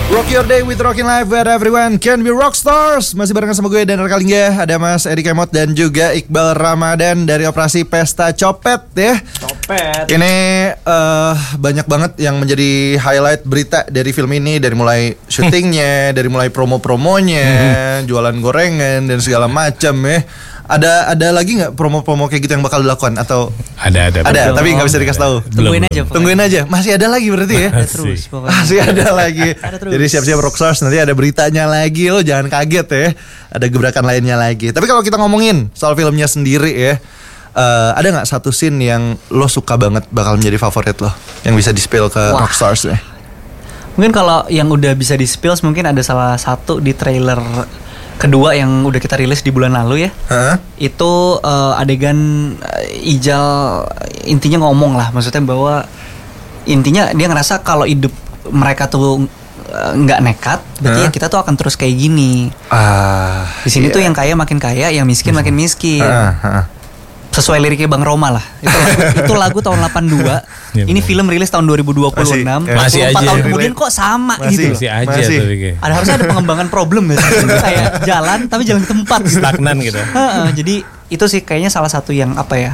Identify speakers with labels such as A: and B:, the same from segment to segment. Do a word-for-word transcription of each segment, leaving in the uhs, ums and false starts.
A: Rock your day with Rockin' Life where everyone can be rock stars. Masih barengan sama gue Dan Kalingga, ada Mas Edi Kemot dan juga Iqbal Ramadan dari Operasi Pesta Copet ya.
B: Copet.
A: Ini uh, banyak banget yang menjadi highlight berita dari film ini, dari mulai syutingnya, dari mulai promo-promonya, jualan gorengan dan segala macam ya. Ada ada lagi nggak promo-promo kayak gitu yang bakal dilakukan atau
C: ada ada
A: ada tapi nggak bisa dikasih tahu.
B: Tungguin aja. Pokoknya.
A: Tungguin aja. Masih ada lagi berarti ya.
B: Ada terus pokoknya.
A: Masih ada lagi.
B: Ada terus.
A: Jadi siap-siap Rockstars, nanti ada beritanya lagi, lo jangan kaget ya. Ada gebrakan lainnya lagi. Tapi kalau kita ngomongin soal filmnya sendiri ya, uh, ada nggak satu scene yang lo suka banget bakal menjadi favorit lo yang bisa di-spill ke
B: Wah.
A: Rockstars ya?
B: Mungkin kalau yang udah bisa di-spill mungkin ada salah satu di trailer kedua yang udah kita rilis di bulan lalu ya.
A: Huh?
B: Itu uh, adegan uh, Ijal intinya ngomong lah, maksudnya bahwa intinya dia ngerasa kalau hidup mereka tuh nggak uh, nekat, berarti huh? ya kita tuh akan terus kayak gini.
A: Ah,
B: di sini
A: yeah.
B: tuh yang kaya makin kaya, yang miskin makin miskin.
A: Uh, uh.
B: Sesuai liriknya Bang Roma lah. Itu lagu, itu lagu tahun delapan puluh dua.
C: Ya,
B: ini film rilis tahun dua ribu dua puluh enam.
A: Masih, ya.
C: Masih
B: empat
C: aja.
B: tahun kemudian kok sama
A: Masih.
B: gitu.
C: Masih aja
A: Masih.
C: tuh kayak.
B: Ada harusnya ada pengembangan problem ya. Kayak jalan tapi jalan ke tempat.
C: Stagnan gitu.
B: Heeh, jadi itu sih kayaknya salah satu yang apa ya?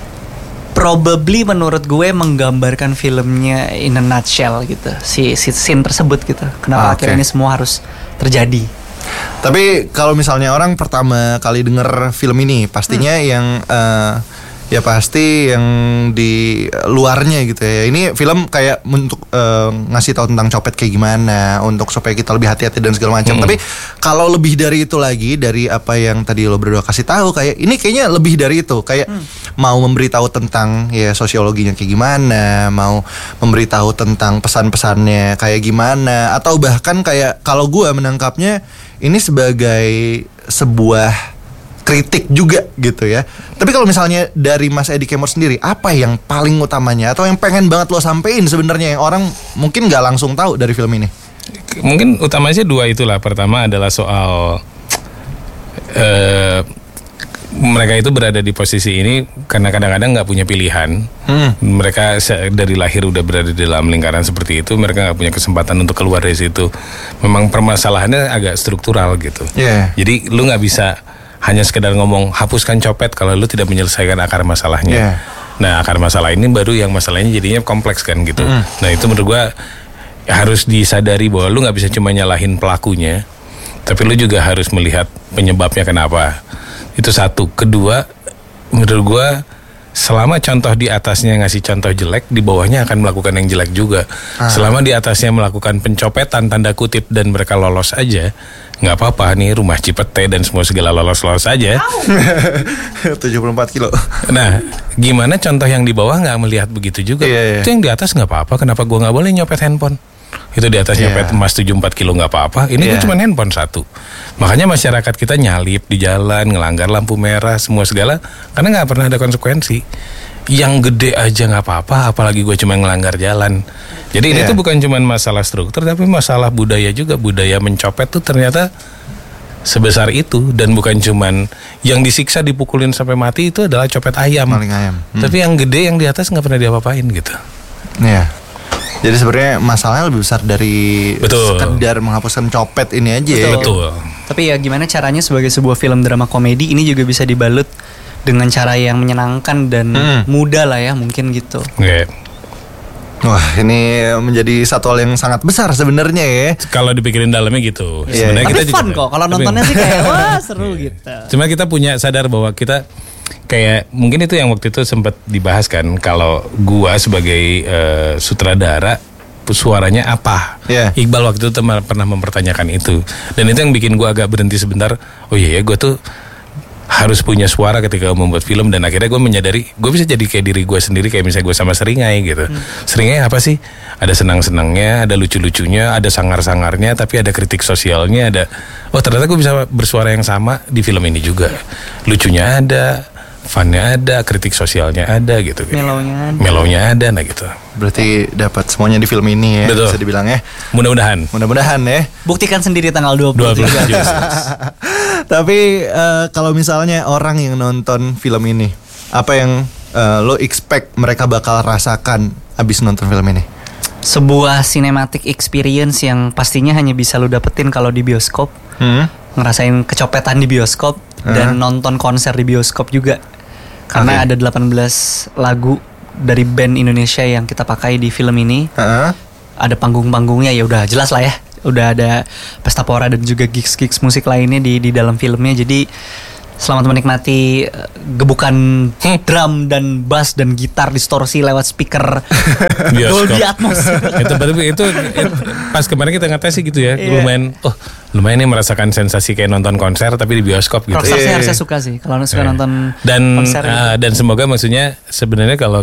B: Probably menurut gue menggambarkan filmnya in a nutshell gitu. Si, si scene tersebut gitu. Kenapa
A: Ah, okay.
B: akhirnya ini semua harus terjadi?
A: Tapi kalau misalnya orang pertama kali denger film ini, pastinya hmm. yang uh, ya pasti yang di luarnya gitu ya. Ini film kayak untuk uh, ngasih tahu tentang copet kayak gimana, untuk supaya kita lebih hati-hati dan segala macam. Hmm. Tapi kalau lebih dari itu lagi, dari apa yang tadi lo berdua kasih tahu, kayak ini kayaknya lebih dari itu. Kayak hmm. mau memberitahu tentang ya sosiologinya kayak gimana, mau memberitahu tentang pesan-pesannya kayak gimana, atau bahkan kayak kalau gue menangkapnya ini sebagai sebuah kritik juga gitu ya. Tapi kalau misalnya dari Mas Edi Kemot sendiri, apa yang paling utamanya atau yang pengen banget lo sampein sebenarnya yang orang mungkin nggak langsung tahu dari film ini?
C: Mungkin utamanya dua itulah. Pertama adalah soal uh, mereka itu berada di posisi ini karena kadang-kadang nggak punya pilihan. Hmm. Mereka dari lahir udah berada di dalam lingkaran seperti itu. Mereka nggak punya kesempatan untuk keluar dari situ. Memang permasalahannya agak struktural gitu. Yeah. Jadi lu nggak bisa hanya sekedar ngomong hapuskan copet kalau lu tidak menyelesaikan akar masalahnya. Yeah. Nah, akar masalah ini baru yang masalahnya jadinya kompleks kan gitu. Mm. Nah, itu menurut gua harus disadari bahwa lu nggak bisa cuma nyalahin pelakunya, tapi lu juga harus melihat penyebabnya kenapa. Itu satu. Kedua, menurut gua selama contoh di atasnya ngasih contoh jelek, di bawahnya akan melakukan yang jelek juga. Ah. Selama di atasnya melakukan pencopetan tanda kutip dan mereka lolos aja, nggak apa-apa nih, rumah Cipete dan semua segala lolos-lolos aja.
A: tujuh puluh empat kilo.
C: Nah, gimana contoh yang di bawah nggak melihat begitu juga?
A: Iya, iya.
C: Itu yang di atas nggak apa-apa, kenapa gue nggak boleh nyopet handphone? Itu di atas yeah. nyopet emas tujuh puluh empat kilo nggak apa-apa. Ini yeah. gue cuma handphone satu. Makanya masyarakat kita nyalip di jalan, ngelanggar lampu merah, semua segala, karena nggak pernah ada konsekuensi. Yang gede aja nggak apa-apa, apalagi gue cuma ngelanggar jalan. Jadi ini yeah. tuh bukan cuma masalah struktur, tapi masalah budaya juga. Budaya mencopet tuh ternyata sebesar itu, dan bukan cuman yang disiksa dipukulin sampai mati itu adalah copet ayam.
A: Maling ayam. Hmm.
C: Tapi yang gede yang di atas nggak pernah diapa-apain gitu.
A: Iya. Yeah. Jadi sebenarnya masalahnya lebih besar dari
C: Betul.
A: sekedar menghapuskan copet ini aja.
B: Betul.
A: Ya.
C: Betul.
B: Tapi ya gimana caranya sebagai sebuah film drama komedi ini juga bisa dibalut dengan cara yang menyenangkan dan hmm. mudah lah ya, mungkin gitu.
C: Yeah.
A: Wah, ini menjadi satu hal yang sangat besar sebenarnya ya.
C: Kalau dipikirin dalamnya gitu.
A: Yeah.
C: Sebenarnya
B: Tapi
C: kita
B: fun
C: juga,
B: kok. Kalau nontonnya sih kayak wah seru gitu.
C: Cuma kita punya sadar bahwa kita kayak mungkin itu yang waktu itu sempat dibahas kan, kalau gua sebagai uh, sutradara suaranya apa? Yeah. Iqbal waktu itu teman pernah mempertanyakan itu, dan itu yang bikin gua agak berhenti sebentar. Oh iya ya, gua tuh harus punya suara ketika membuat film, dan akhirnya gue menyadari gue bisa jadi kayak diri gue sendiri, kayak misalnya gue sama Seringai gitu. Hmm. Seringai apa sih? Ada senang-senangnya, ada lucu-lucunya, ada sangar-sangarnya, tapi ada kritik sosialnya, ada oh ternyata gue bisa bersuara yang sama di film ini juga. Lucunya ada, funnya ada, kritik sosialnya ada gitu.
B: Melownya ada.
C: Melownya ada, nah gitu.
A: Berarti dapat semuanya di film ini ya.
C: Betul.
A: Bisa dibilang ya.
C: Mudah-mudahan.
A: Mudah-mudahan ya.
B: Buktikan sendiri tanggal dua puluh tujuh.
A: Tapi uh, kalau misalnya orang yang nonton film ini, apa yang uh, lo expect mereka bakal rasakan abis nonton film ini?
B: sebuah cinematic experience yang pastinya hanya bisa lu dapetin kalau di bioskop. Hmm. Ngerasain kecopetan di bioskop uh-huh. dan nonton konser di bioskop juga. Karena okay. ada delapan belas lagu dari band Indonesia yang kita pakai di film ini. Uh-huh. Ada panggung-panggungnya, ya udah jelas lah ya. Udah ada pesta pora dan juga gigs-gigs musik lainnya di di dalam filmnya. Jadi selamat menikmati gebukan drum dan bass dan gitar distorsi lewat speaker Dolby Atmos.
C: itu, itu, itu, itu pas kemarin kita ngetes sih gitu ya, yeah. lumayan, oh lumayan nih merasakan sensasi kayak nonton konser tapi di bioskop gitu.
B: Rockstar yeah. saya harusnya suka sih kalau suka yeah. nonton
C: dan
B: konser.
C: Uh, dan semoga maksudnya sebenarnya kalau